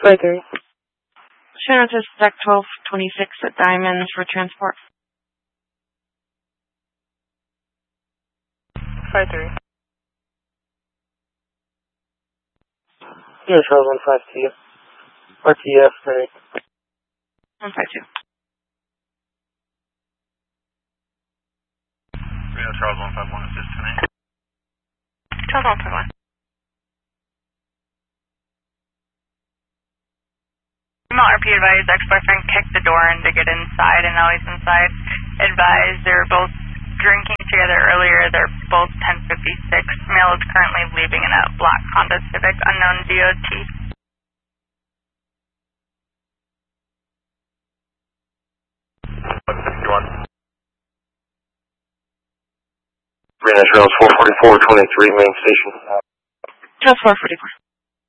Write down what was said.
5-3. Shannon to Deck 1226 at Diamonds for transport. 5-3. Yeah, Charles 152. RTF, right. 152. Yeah, Charles 151 is disconnect. Charles 151. RP advised ex-boyfriend kicked the door in to get inside, and now he's inside. Advised they're both drinking together earlier. They're both 1056. Male is currently leaving in a black Honda Civic, unknown DOT. 151. Green Charles 444, 23, main station. Charles 444.